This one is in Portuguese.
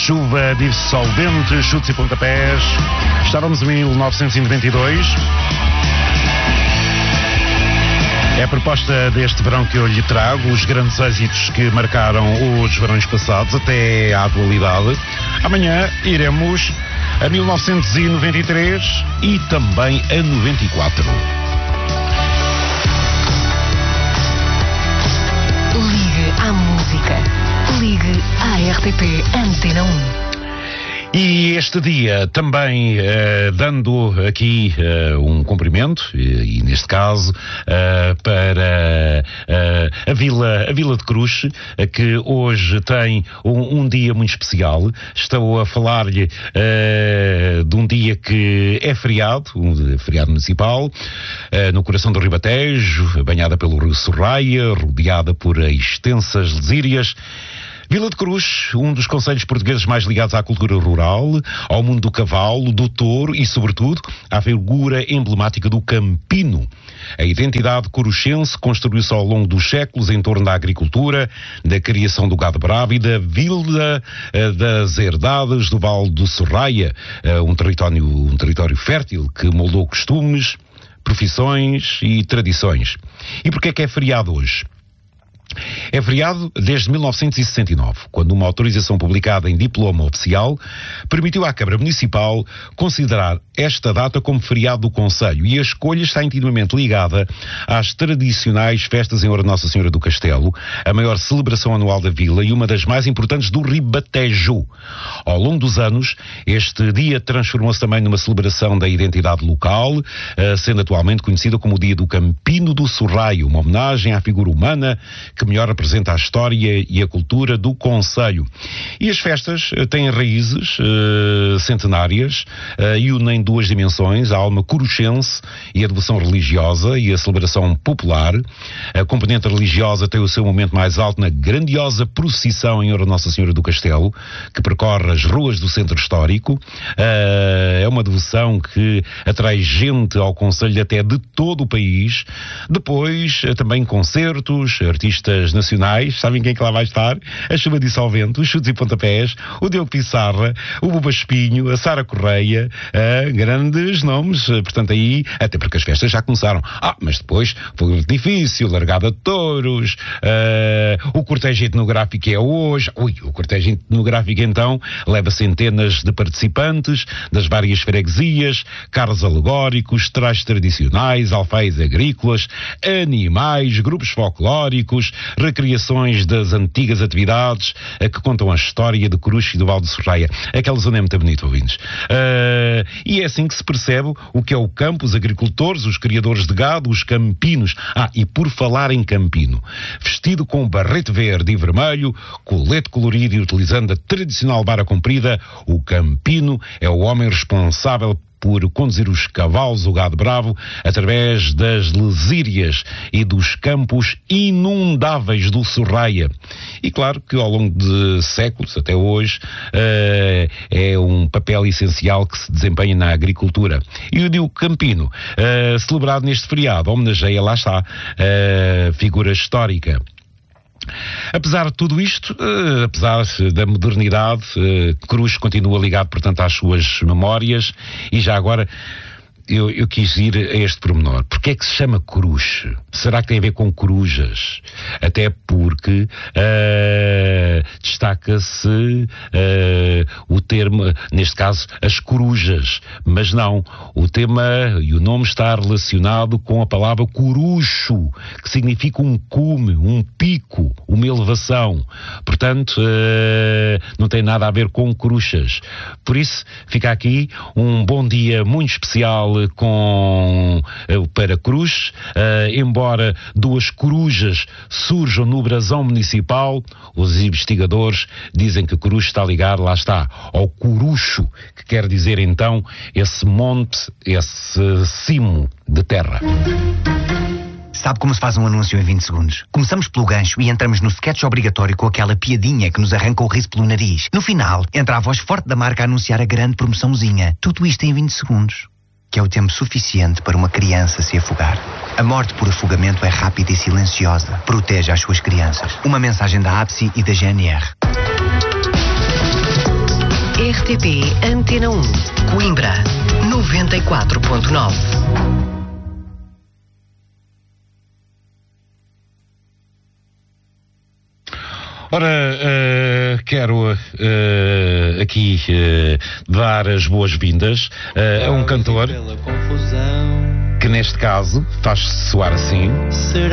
chuva dissolvente, chutes e pontapés. Estávamos em 1992. É a proposta deste verão que eu lhe trago, os grandes êxitos que marcaram os verões passados até à atualidade. Amanhã iremos a 1993 e também a 94. Ligue à música. Ligue à RTP Antena 1. E este dia também dando aqui um cumprimento, e neste caso para a Vila de Cruz, que hoje tem um dia muito especial. Estou a falar-lhe de um dia que é feriado, um feriado municipal, no coração do Ribatejo, banhada pelo rio Sorraia, rodeada por extensas lesírias. Vila de Cruz, um dos concelhos portugueses mais ligados à cultura rural, ao mundo do cavalo, do touro e, sobretudo, à figura emblemática do campino. A identidade coruchense construiu-se ao longo dos séculos em torno da agricultura, da criação do gado bravo e da vila das herdades do Vale do Sorraia, um território fértil que moldou costumes, profissões e tradições. E porquê é que é feriado hoje? É feriado desde 1969, quando uma autorização publicada em diploma oficial permitiu à Câmara Municipal considerar esta data como feriado do Concelho, e a escolha está intimamente ligada às tradicionais festas em honra de Nossa Senhora do Castelo, a maior celebração anual da vila e uma das mais importantes do Ribatejo. Ao longo dos anos, este dia transformou-se também numa celebração da identidade local, sendo atualmente conhecida como o Dia do Campino do Sorraio, uma homenagem à figura humana que melhor representa a história e a cultura do concelho. E as festas têm raízes centenárias e unem duas dimensões, a alma coruchense e a devoção religiosa e a celebração popular. A componente religiosa tem o seu momento mais alto na grandiosa procissão em honra de Nossa Senhora do Castelo, que percorre as ruas do centro histórico. É uma devoção que atrai gente ao concelho até de todo o país. Depois, também concertos, artistas nacionais, sabem quem é que lá vai estar? A Chuva Dissolvente, os Chutes e Pontapés, o Diogo Pissarra, o Buba Espinho, a Sara Correia, grandes nomes, portanto aí, até porque as festas já começaram. Mas depois foi o artifício, largada de touros, o cortejo etnográfico é hoje. O cortejo etnográfico então leva centenas de participantes das várias freguesias, carros alegóricos, trajes tradicionais, alfaias agrícolas, animais, grupos folclóricos, recriações das antigas atividades que contam a história de Cruz e do Vale de Sorraia. Aquela zona é muito bonita, ouvintes. E é assim que se percebe o que é o campo, os agricultores, os criadores de gado, os campinos. E por falar em campino, vestido com barrete verde e vermelho, colete colorido e utilizando a tradicional vara comprida, o campino é o homem responsável por conduzir os cavalos, o gado bravo, através das lesírias e dos campos inundáveis do Sorraia. E claro que ao longo de séculos, até hoje, é um papel essencial que se desempenha na agricultura. E o Dia Campino, celebrado neste feriado, homenageia, lá está, a figura histórica. Apesar de tudo isto, apesar da modernidade, Cruz continua ligado, portanto, às suas memórias. E já agora eu quis ir a este pormenor. Porquê é que se chama Cruz? Será que tem a ver com corujas? Até porque destaca-se o termo, neste caso, as corujas. Mas não, o tema e o nome está relacionado com a palavra corucho, que significa um cume, um pico, uma elevação. Portanto, não tem nada a ver com coruchas. Por isso, fica aqui um bom dia muito especial para Cruz, embora duas corujas surjam no brasão municipal, os investigadores dizem que Cruz está ligado, lá está, ao corucho, que quer dizer então esse monte, esse cimo de terra. Sabe como se faz um anúncio em 20 segundos? Começamos pelo gancho e entramos no sketch obrigatório com aquela piadinha que nos arranca o riso pelo nariz. No final, entra a voz forte da marca a anunciar a grande promoçãozinha. Tudo isto em 20 segundos. Que é o tempo suficiente para uma criança se afogar. A morte por afogamento é rápida e silenciosa. Proteja as suas crianças. Uma mensagem da APSI e da GNR. RTP Antena 1. Coimbra 94.9. Ora, quero aqui dar as boas-vindas a um cantor que neste caso faz soar assim.